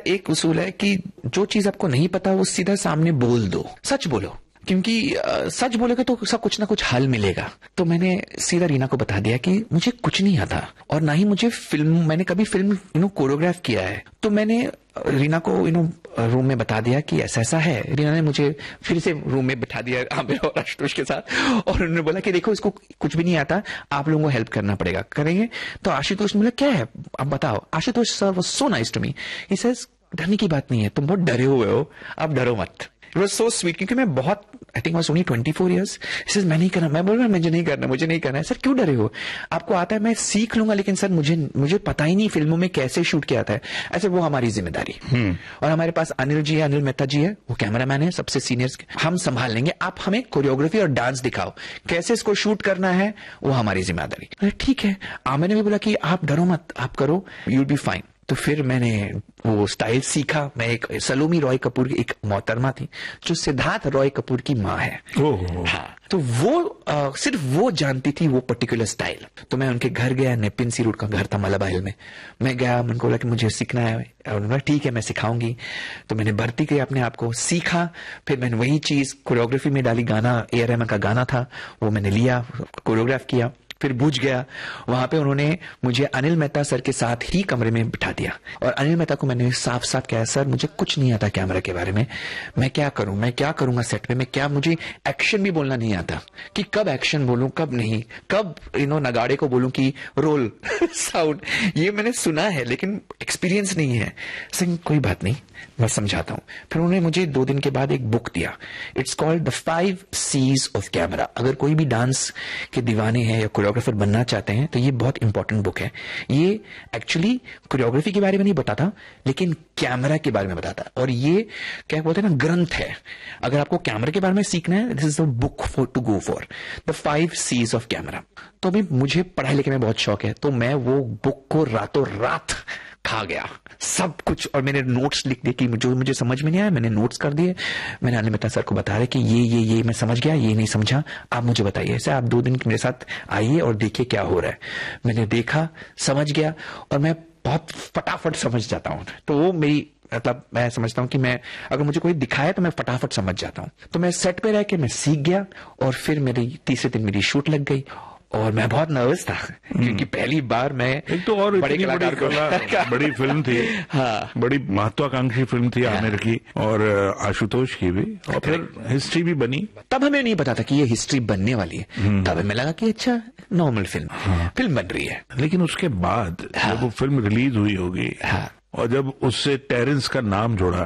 एक उसूल है कि जो चीज आपको नहीं पता वो सीधा सामने बोल दो, सच बोलो, क्योंकि सच बोलेगा तो सब कुछ ना कुछ हल मिलेगा। तो मैंने सीधा रीना को बता दिया कि मुझे कुछ नहीं आता और ना ही मुझे मैंने कभी फिल्म कोरियोग्राफ किया है। तो मैंने रीना को रूम में बता दिया कि ऐसा ऐसा है। रीना ने मुझे फिर से रूम में बिठा दिया आमिर और आशुतोष के साथ, और उन्होंने बोला कि देखो इसको कुछ भी नहीं आता, आप लोगों को हेल्प करना पड़ेगा, करेंगे। तो आशुतोष ने बोला क्या है आप बताओ। Ashutosh sir was so nice to me, he says डरने की बात नहीं है, तुम बहुत डरे हुए हो, आप डरो मत। It was so sweet, क्योंकि मैं बहुत, I think I was only 24 years. मैं नहीं करना, मैं बोल रहा मुझे नहीं करना है। सर क्यों डरे हो, आपको आता है, मैं सीख लूंगा, लेकिन सर मुझे पता ही नहीं फिल्मों में कैसे शूट किया जाता है। ऐसे वो हमारी जिम्मेदारी। और हमारे पास अनिल मेहता जी है, वो कैमरामैन है, सबसे सीनियर्स, हम संभाल लेंगे, आप हमें कोरियोग्राफी और डांस दिखाओ, कैसे इसको शूट करना है वो हमारी जिम्मेदारी। अरे ठीक है। आमिर ने भी बोला कि आप डरो मत, आप करो, यू विल बी फाइन। तो फिर मैंने वो स्टाइल सीखा। मैं एक सलोमी रॉय कपूर की एक मोहतरमा थी जो सिद्धार्थ रॉय कपूर की माँ है। हाँ, तो वो सिर्फ वो जानती थी वो पर्टिकुलर स्टाइल। तो मैं उनके घर गया, नेपिन सी रोड का घर था मलाबा हिल में। मैं गया, उनको बोला कि मुझे सीखना है, और उन्होंने ठीक है मैं सिखाऊंगी। तो मैंने भर्ती किया अपने आप को, सीखा। फिर मैंने वही चीज कोरियोग्राफी में डाली, गाना ए.आर. रहमान का गाना था वो मैंने लिया, कोरियोग्राफ किया। फिर बुझ गया। वहां पे उन्होंने मुझे अनिल मेहता सर के साथ ही कमरे में बिठा दिया, और अनिल मेहता को मैंने साफ साफ कहा, सर मुझे कुछ नहीं आता कैमरा के बारे में, मैं क्या करूं, मैं क्या करूंगा सेट पे, मैं क्या, मुझे एक्शन भी बोलना नहीं आता कि कब एक्शन बोलूं कब नहीं, कब नगाड़े को बोलूं कि रोल साउंड, ये मैंने सुना है लेकिन एक्सपीरियंस नहीं है। सर कोई बात नहीं, मैं समझाता हूं। फिर उन्होंने मुझे 2 दिन के बाद एक बुक दिया, it's called the 5 C's of camera. अगर कोई भी डांस के दीवाने हैं या कोरियोग्राफर बनना चाहते हैं तो ये बहुत इंपॉर्टेंट बुक है। ये एक्चुअली कोरियोग्राफी के बारे में नहीं बताता, लेकिन कैमरा के बारे में बताता, और ये क्या बोलते हैं ना, ग्रंथ है। अगर आपको कैमरा के बारे में सीखना है, this is the book for to go for, the 5 C's of camera. तो अभी मुझे पढ़ाई लिखने में बहुत शौक है, तो मैं वो बुक को रातों रात खा गया सब कुछ, और मैंने नोट्स लिख दिए कि जो मुझे समझ में नहीं आया मैंने नोट्स कर दिए। मैंने अनिल मेहता सर को बता रहे कि ये मैं समझ गया, ये नहीं समझा, आप मुझे बताइए। ऐसे आप 2 दिन मेरे साथ आइए और देखिए क्या हो रहा है। मैंने देखा, समझ गया, और मैं बहुत फटाफट समझ जाता हूँ। तो वो मेरी मतलब मैं समझता हूँ कि मैं अगर मुझे कोई दिखाए तो मैं फटाफट समझ जाता हूँ। तो मैं सेट पे रह के मैं सीख गया, और फिर मेरी तीसरे दिन मेरी शूट लग गई, और मैं बहुत नर्वस था क्योंकि पहली बार मैं एक तो और बड़ी कलाकार को बड़ी फिल्म थी। हाँ, बड़ी महत्वाकांक्षी फिल्म थी आमिर की और आशुतोष की भी, और फिर हिस्ट्री भी बनी। तब हमें नहीं पता था कि ये हिस्ट्री बनने वाली है, तब हमें लगा कि अच्छा नॉर्मल फिल्म बन रही है। लेकिन उसके बाद जब वो फिल्म रिलीज हुई होगी, और जब उससे टेरेंस का नाम जोड़ा,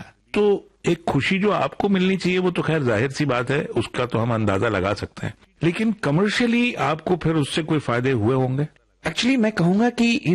तो एक खुशी जो आपको मिलनी चाहिए वो तो खैर जाहिर सी बात है, उसका तो हम अंदाजा लगा सकते हैं, लेकिन कमर्शियली आपको फिर उससे कोई फायदे हुए होंगे? एक्चुअली मैं कहूंगा कि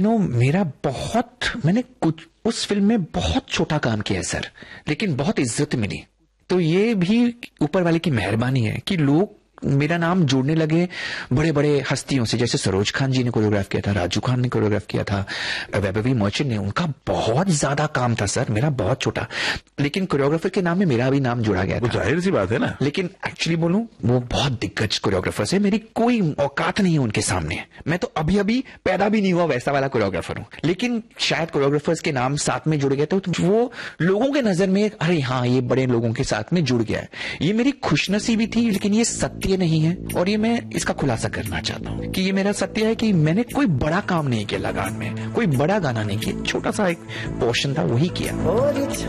मैंने कुछ उस फिल्म में बहुत छोटा काम किया है सर, लेकिन बहुत इज्जत मिली। तो ये भी ऊपर वाले की मेहरबानी है कि लोग मेरा नाम जोड़ने लगे बड़े बड़े हस्तियों से, जैसे सरोज खान जी ने कोरियोग्राफ किया था, राजू खान ने कोरियोग्राफ किया था, वैभवी मर्चेंट ने, उनका बहुत ज्यादा काम था सर, मेरा बहुत छोटा, लेकिन कोरियोग्राफर के नाम में मेरा भी नाम जोड़ा गया था। जाहिर सी बात है ना। लेकिन एक्चुअली बोलूं वो बहुत दिग्गज कोरियोग्राफर्स है, मेरी कोई औकात नहीं है उनके सामने, मैं तो अभी पैदा भी नहीं हुआ वैसा वाला कोरियोग्राफर हूं। लेकिन शायद कोरियोग्राफर्स के नाम साथ में जुड़ गए थे, तो वो लोगों के नजर में अरे हाँ ये बड़े लोगों के साथ में जुड़ गया है। ये मेरी खुशनसीबी थी, लेकिन ये सत्य नहीं है, और ये मैं इसका खुलासा करना चाहता हूँ कि ये मेरा सत्य है कि मैंने कोई बड़ा काम नहीं किया लगान में, कोई बड़ा गाना नहीं किया, छोटा सा एक पोर्शन था वही किया।